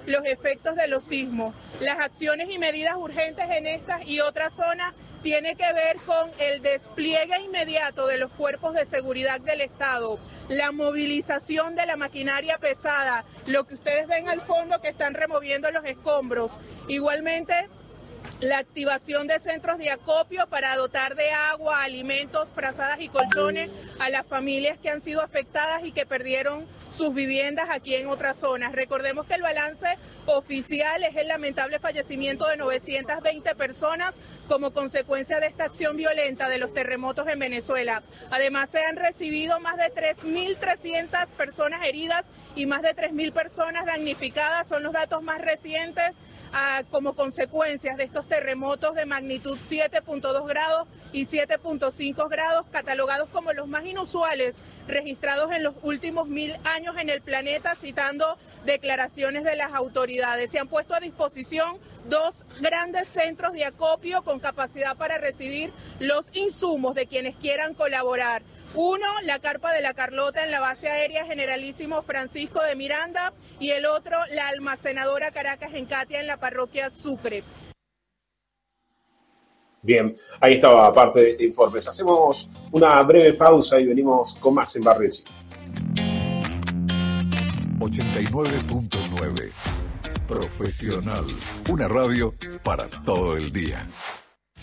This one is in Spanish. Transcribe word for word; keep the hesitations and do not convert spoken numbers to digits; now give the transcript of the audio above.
los efectos de los sismos. Las acciones y medidas urgentes en estas y otras zonas tiene que ver con el despliegue inmediato de los cuerpos de seguridad del Estado, la movilización de la maquinaria pesada, lo que ustedes ven al fondo que están removiendo los escombros. Igualmente, la activación de centros de acopio para dotar de agua, alimentos, frazadas y colchones a las familias que han sido afectadas y que perdieron sus viviendas aquí en otras zonas. Recordemos que el balance oficial es el lamentable fallecimiento de novecientas veinte personas como consecuencia de esta acción violenta de los terremotos en Venezuela. Además, se han recibido más de tres mil trescientas personas heridas y más de tres mil personas damnificadas. Son los datos más recientes ah, como consecuencias de estos terremotos de magnitud siete punto dos grados y siete punto cinco grados, catalogados como los más inusuales registrados en los últimos mil años en el planeta, citando declaraciones de las autoridades. Se han puesto a disposición dos grandes centros de acopio con capacidad para recibir los insumos de quienes quieran colaborar. Uno, la Carpa de la Carlota en la base aérea Generalísimo Francisco de Miranda, y el otro, la almacenadora Caracas en Catia en la parroquia Sucre. Bien, ahí estaba parte de este informe. Hacemos una breve pausa y venimos con más en Barrio Chico. ochenta y nueve punto nueve Profesional, una radio para todo el día.